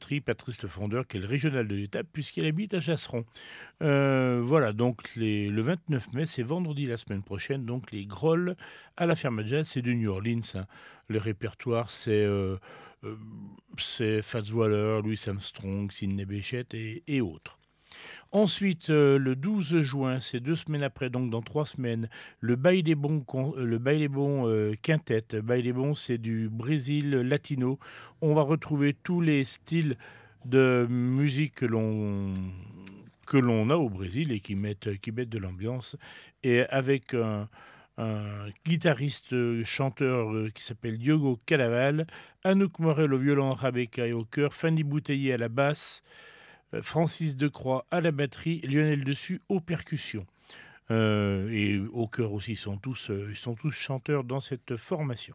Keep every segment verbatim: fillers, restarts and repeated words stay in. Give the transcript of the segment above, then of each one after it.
batterie, Patrice Le Fondeur, qui est le régional de l'étape, puisqu'il habite à Chasseron. Euh, voilà, donc les, le vingt-neuf mai, c'est vendredi la semaine prochaine, donc les grolles à la Ferme Jazz, c'est de New Orleans, hein. Le répertoire, c'est euh, euh, c'est Fats Waller, Louis Armstrong, Sidney Bechet et, et autres. Ensuite, euh, le douze juin, c'est deux semaines après, donc dans trois semaines, le Baile Bon, con- euh, le Baile Bon euh, Quintet. Baile Bon, c'est du Brésil latino. On va retrouver tous les styles de musique que l'on que l'on a au Brésil et qui mettent, qui mettent de l'ambiance. Et avec un, un guitariste euh, chanteur euh, qui s'appelle Diogo Cadaval, Anouk Morel au violon, Rebecca et au chœur, Fanny Bouteiller à la basse, euh, Francis Decroix à la batterie, Lionel Dessus aux percussions. Euh, et au chœur aussi, ils sont, tous, euh, ils sont tous chanteurs dans cette formation.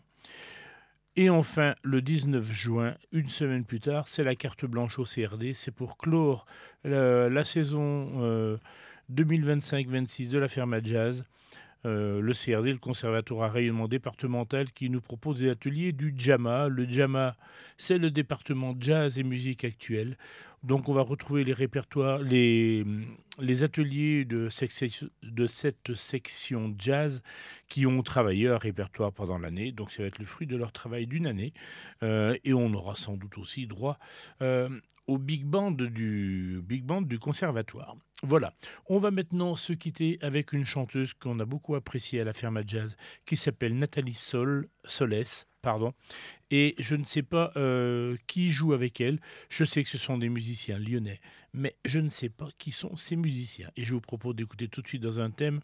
Et enfin, le dix-neuf juin, une semaine plus tard, c'est la carte blanche au C R D. C'est pour clore la, la saison euh, deux mille vingt-cinq vingt-six de la Ferma Jazz. Euh, le C R D, le Conservatoire à rayonnement départemental, qui nous propose des ateliers du JAMA. Le JAMA, c'est le département jazz et musique actuelle. Donc on va retrouver les répertoires, les, les ateliers de, section- de cette section jazz qui ont travaillé un répertoire pendant l'année. Donc ça va être le fruit de leur travail d'une année. Euh, et on aura sans doute aussi droit euh, au big band du, big band du conservatoire. Voilà. On va maintenant se quitter avec une chanteuse qu'on a beaucoup appréciée à la Ferma Jazz, qui s'appelle Nathalie Sol, Solès, pardon. Et je ne sais pas euh, qui joue avec elle. Je sais que ce sont des musiciens lyonnais, mais je ne sais pas qui sont ces musiciens. Et je vous propose d'écouter tout de suite dans un thème.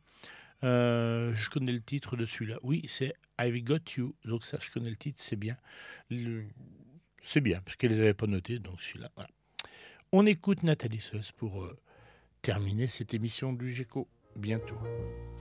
Euh, je connais le titre de celui-là. Oui, c'est I've Got You. Donc ça, je connais le titre, c'est bien. Le- C'est bien, parce qu'elle ne les avait pas notés, donc celui-là, voilà. On écoute Nathalie Solès pour... euh, terminer cette émission du G E C O bientôt.